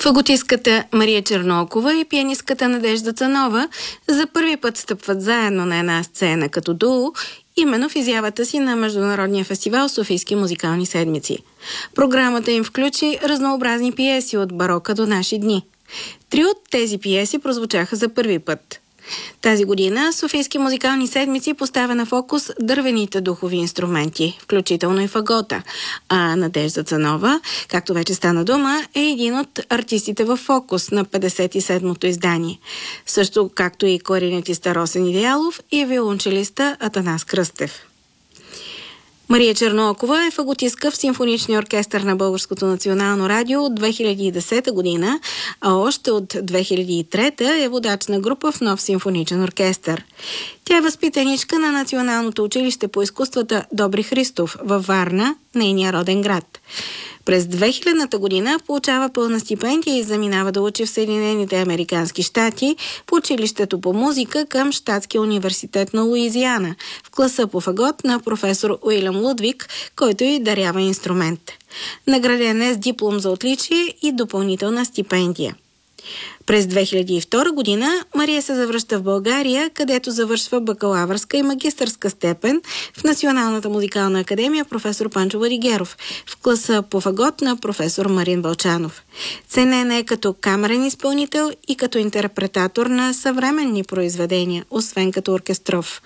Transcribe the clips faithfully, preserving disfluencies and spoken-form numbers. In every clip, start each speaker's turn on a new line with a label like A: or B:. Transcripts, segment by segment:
A: Фаготистката Мария Черноокова и пианистката Надежда Цанова за първи път стъпват заедно на една сцена като дуо, именно в изявата си на Международния фестивал Софийски музикални седмици. Програмата им включи разнообразни пиеси от барока до наши дни. Три от тези пиеси прозвучаха за първи път. Тази година Софийски музикални седмици поставя на фокус дървените духови инструменти, включително и фагота. А Надежда Цанова, както вече стана дума, е един от артистите в фокус на петдесет и седмото издание. Също както и кларинетиста Росен Идеалов и виолончелиста Атанас Кръстев. Мария Черноокова е фаготистка в Симфоничния оркестър на Българското национално радио от две хиляди и десета година, а още от две хиляди и трета е водач на група в Нов симфоничен оркестър. Тя е възпитаничка на Националното училище по изкуствата Добри Христов във Варна, нейния роден град. През две хилядната година получава пълна стипендия и заминава да учи в Съединените американски щати в училището по музика към Щатския университет на Луизиана, в класа по фагот на професор Уилям Лудвик, който й дарява инструмент. Награден е с диплом за отличие и допълнителна стипендия. През две хиляди и втора година Мария се завръща в България, където завършва бакалавърска и магистърска степен в Националната музикална академия професор Панчо Владигеров, в класа по фагот на професор Марин Вълчанов. Ценена е като камерен изпълнител и като интерпретатор на съвременни произведения, освен като оркестров.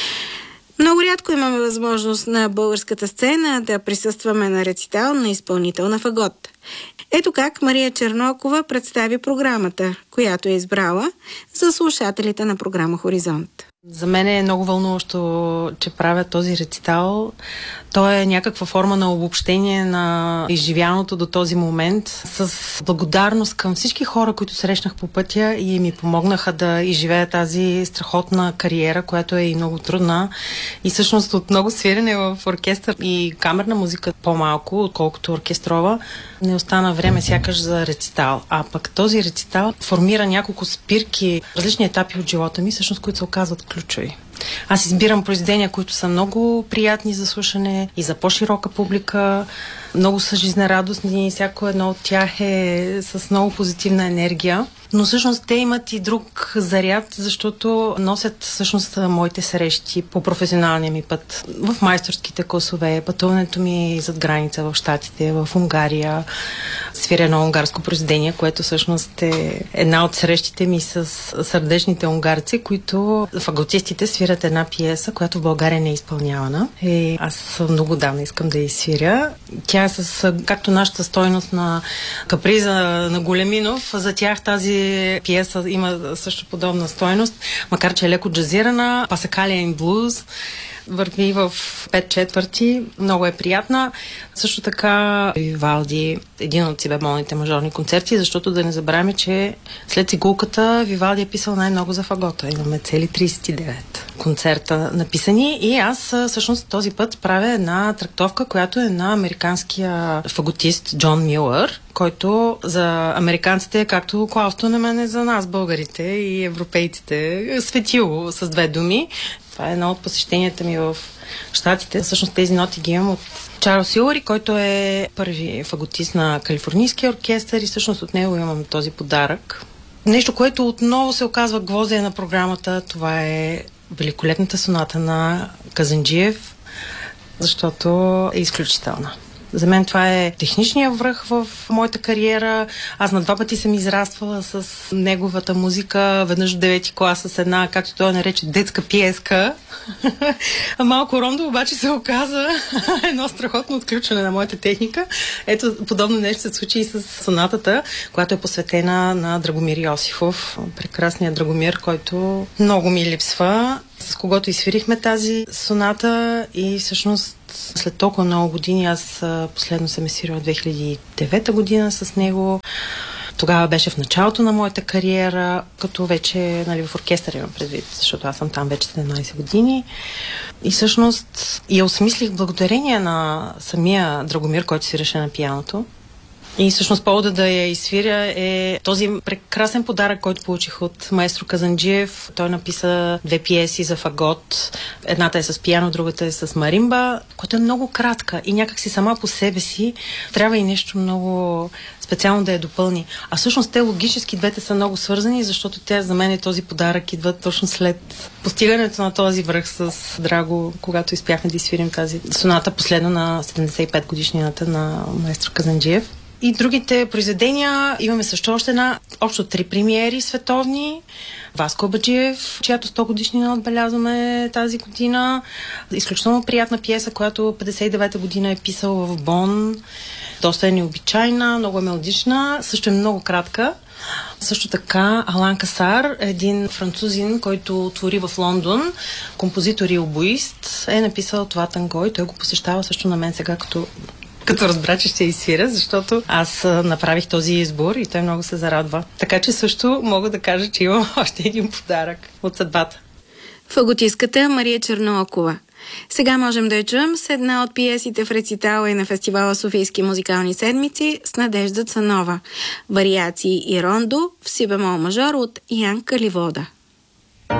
A: Много рядко имаме възможност на българската сцена да присъстваме на рецитал на изпълнител на фагот. Ето как Мария Черноокова представи програмата, която е избрала за слушателите на програма Хоризонт.
B: За мен е много вълнуващо, че правя този рецитал. То е някаква форма на обобщение на изживяното до този момент, с благодарност към всички хора, които срещнах по пътя и ми помогнаха да изживея тази страхотна кариера, която е и много трудна. И всъщност от много свирене в оркестър и камерна музика по-малко, отколкото оркестрова, не остана време сякаш за рецитал. А пък този рецитал формира няколко спирки, различни етапи от живота ми, всъщност, които се оказват ключови. Аз избирам произведения, които са много приятни за слушане и за по-широка публика, много са жизнерадостни и всяко едно от тях е с много позитивна енергия. Но всъщност те имат и друг заряд, защото носят всъщност моите срещи по професионалния ми път. В майсторските класове, пътуването ми зад граница в Щатите, в Унгария. Свиря едно унгарско произведение, което всъщност е една от срещите ми с сърдечните унгарци, които фаготистите свирят една пиеса, която в България не е изпълнявана. И аз много давно искам да я свиря. Тя е с, както нашата стойност на Каприза на Големинов, за тях тази пиеса има също подобна стойност, макар че е леко джазирана. Пасакалия in Blues върви в пет четвърти, много е приятна. Също така Вивалди, един от си бемолните мажорни концерти, защото да не забравяме, че след цигулката Вивалди е писал най-много за фагота. Имаме цели трийсет и девет концерта написани и аз всъщност този път правя една трактовка, която е на американския фаготист Джон Милър, който за американците е както Клаусто на мен е за нас, българите и европейците. Светило с две думи. Това е едно от посещенията ми в Щатите. Всъщност тези ноти ги имам от Чарлз Юлари, който е първи фаготист на Калифорнийския оркестър и всъщност от него имам този подарък. Нещо, което отново се оказва гвоздея на програмата, това е великолепната соната на Казанджиев, защото е изключителна. За мен това е техничният връх в моята кариера. Аз на два пъти съм израствала с неговата музика. Веднъж в девети клас с една, както той нарече, детска пиеска. Малко Рондо обаче се оказа едно страхотно отключване на моята техника. Ето, подобно нещо се случи и с сонатата, която е посветена на Драгомир Йосифов. Прекрасният Драгомир, който много ми липсва, с когото изсвирихме тази соната и всъщност след толкова много години, аз последно съм е свирила две хиляди и девета година с него. Тогава беше в началото на моята кариера, като вече, нали, в оркестър имам предвид, защото аз съм там вече седемнайсет години. И всъщност я осмислих благодарение на самия Драгомир, който свиреше на пианото. И всъщност повода да я изсвиря е този прекрасен подарък, който получих от маестро Казанджиев. Той написа две пиеси за фагот. Едната е с пиано, другата е с маримба, която е много кратка и някак си сама по себе си трябва и нещо много специално да я допълни. А всъщност те логически двете са много свързани, защото тя за мен е този подарък идва точно след постигането на този връх с Драго, когато успяхме да изсвирим тази соната последно на седемдесет и пет годишнината на маестро Казанджиев. И другите произведения имаме също още една, общо три премиери световни. Васко Абаджиев, чиято сто годишнина отбелязваме тази година. Изключително приятна пиеса, която петдесет и девета година е писал в Бон. Доста е необичайна, много е мелодична, също е много кратка. Също така Алан Касар, един французин, който твори в Лондон, композитор и обоист, е написал това танго и той го посещава също на мен сега, като като разбра, че ще изсвиря, защото аз направих този избор и той много се зарадва. Така че също мога да кажа, че имам още един подарък от съдбата.
A: Фаготистката Мария Черноокова. Сега можем да я чуем с една от пиесите в рецитала и на фестивала Софийски музикални седмици с Надежда Цанова. Вариации и рондо в си бемол мажор от Ян Каливода.